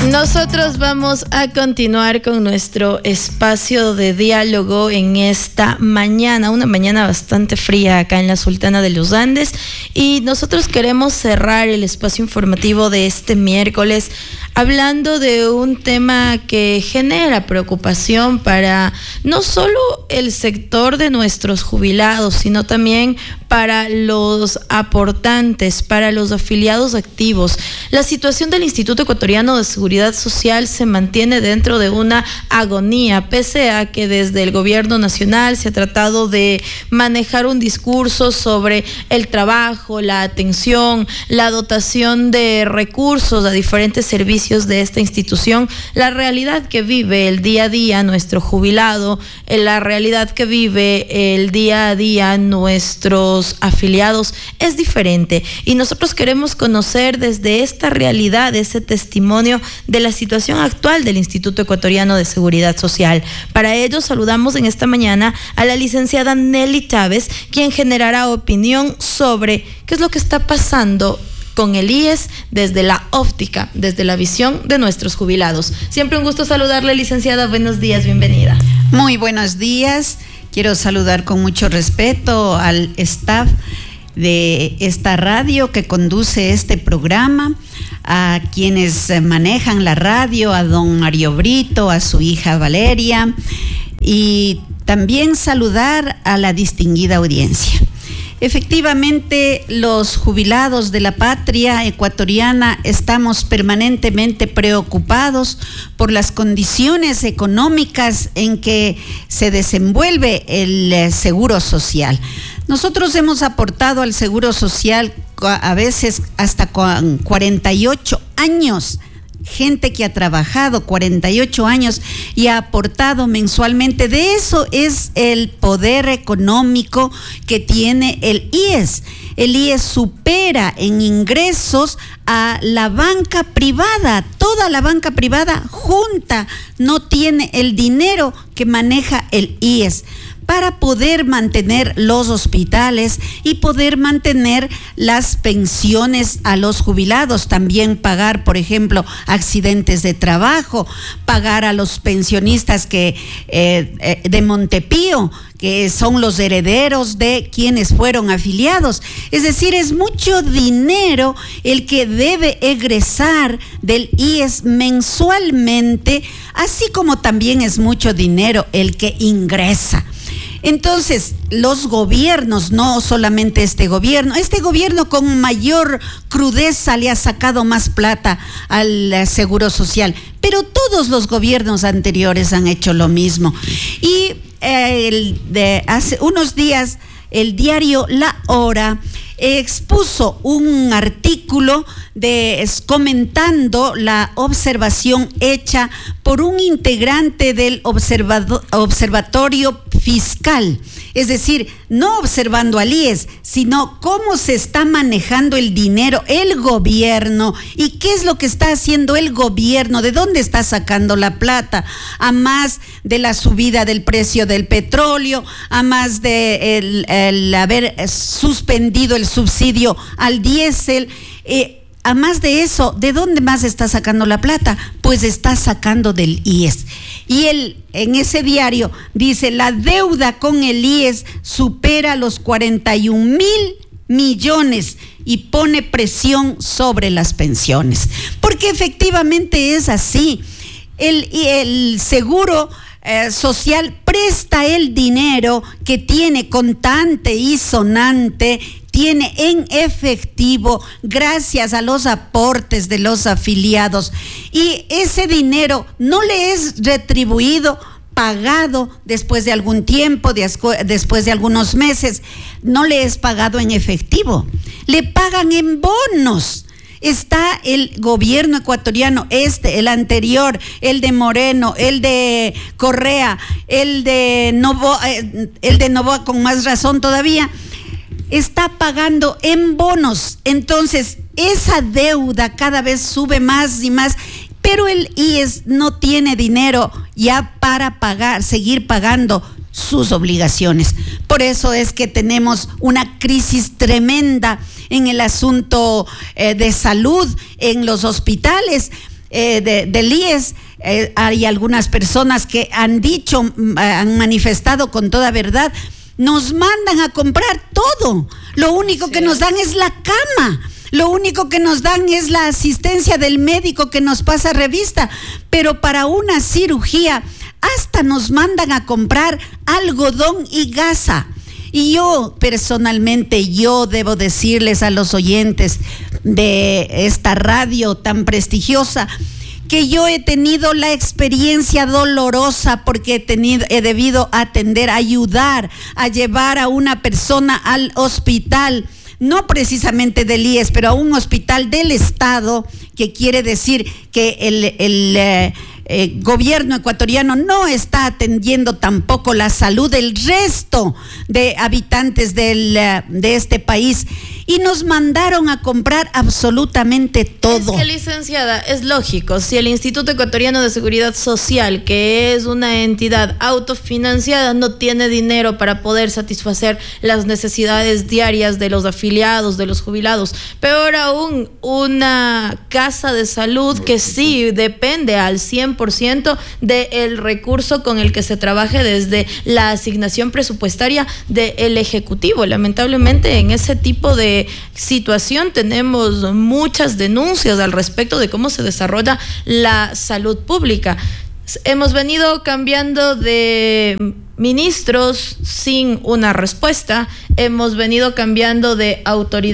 Nosotros vamos a continuar con nuestro espacio de diálogo en esta mañana, una mañana bastante fría acá en la Sultana de los Andes, y nosotros queremos cerrar el espacio informativo de este miércoles hablando de un tema que genera preocupación para no solo el sector de nuestros jubilados, sino también para los aportantes, para los afiliados activos. La situación del Instituto Ecuatoriano de Seguridad Social se mantiene dentro de una agonía, pese a que desde el gobierno nacional se ha tratado de manejar un discurso sobre el trabajo, la atención, la dotación de recursos a diferentes servicios de esta institución. La realidad que vive el día a día nuestro jubilado, la realidad que vive el día a día nuestros afiliados es diferente, y nosotros queremos conocer desde esta realidad ese testimonio de la situación actual del Instituto Ecuatoriano de Seguridad Social. Para ello saludamos en esta mañana a la licenciada Nelly Chávez, quien generará opinión sobre qué es lo que está pasando con el IES desde la óptica, desde la visión de nuestros jubilados. Siempre un gusto saludarle, licenciada. Buenos días, bienvenida. Muy buenos días. Quiero saludar con mucho respeto al staff de esta radio que conduce este programa, a quienes manejan la radio, a don Mario Brito, a su hija Valeria, y también saludar a la distinguida audiencia. Efectivamente, los jubilados de la patria ecuatoriana estamos permanentemente preocupados por las condiciones económicas en que se desenvuelve el seguro social. Nosotros hemos aportado al seguro social a veces hasta con 48 años. Gente que ha trabajado 48 años y ha aportado mensualmente. De eso es el poder económico que tiene el IES. El IES supera en ingresos a la banca privada. Toda la banca privada junta no tiene el dinero que maneja el IES para poder mantener los hospitales y poder mantener las pensiones a los jubilados, también pagar, por ejemplo, accidentes de trabajo, pagar a los pensionistas que de Montepío, que son los herederos de quienes fueron afiliados. Es decir, es mucho dinero el que debe egresar del IES mensualmente, así como también es mucho dinero el que ingresa. Entonces, los gobiernos, no solamente este gobierno con mayor crudeza le ha sacado más plata al seguro social, pero todos los gobiernos anteriores han hecho lo mismo. Y hace unos días el diario La Hora expuso un artículo comentando la observación hecha por un integrante del observatorio fiscal, es decir, no observando al IES, sino cómo se está manejando el dinero, el gobierno, y qué es lo que está haciendo el gobierno, de dónde está sacando la plata, a más de la subida del precio del petróleo, a más de el haber suspendido el subsidio al diésel. A más de eso, ¿de dónde más está sacando la plata? Pues está sacando del IES. Y él, en ese diario, dice: la deuda con el IES supera los 41,000 millones y pone presión sobre las pensiones. Porque efectivamente es así. El seguro social presta el dinero que tiene contante y sonante, tiene en efectivo gracias a los aportes de los afiliados, y ese dinero no le es retribuido, pagado después de algún tiempo, después de algunos meses, no le es pagado en efectivo, le pagan en bonos. Está el gobierno ecuatoriano, el anterior, el de Moreno, el de Correa, el de Noboa con más razón todavía, está pagando en bonos. Entonces, esa deuda cada vez sube más y más, pero el IES no tiene dinero ya para seguir pagando sus obligaciones. Por eso es que tenemos una crisis tremenda en el asunto de salud en los hospitales. del IES, hay algunas personas que han manifestado con toda verdad, nos mandan a comprar todo. Lo único que nos dan es la cama. Lo único que nos dan es la asistencia del médico que nos pasa revista. Pero para una cirugía hasta nos mandan a comprar algodón y gasa. Y yo personalmente, debo decirles a los oyentes de esta radio tan prestigiosa, que yo he tenido la experiencia dolorosa porque he debido atender, ayudar a llevar a una persona al hospital, no precisamente del IES, pero a un hospital del Estado, que quiere decir que el gobierno ecuatoriano no está atendiendo tampoco la salud del resto de habitantes de este país, y nos mandaron a comprar absolutamente todo. Es que, licenciada, es lógico, si el Instituto Ecuatoriano de Seguridad Social, que es una entidad autofinanciada, no tiene dinero para poder satisfacer las necesidades diarias de los afiliados, de los jubilados, peor aún, una casa de salud que sí depende al 100% del recurso con el que se trabaje desde la asignación presupuestaria del Ejecutivo. Lamentablemente, en ese tipo de situación tenemos muchas denuncias al respecto de cómo se desarrolla la salud pública. Hemos venido cambiando de ministros sin una respuesta, hemos venido cambiando de autoridades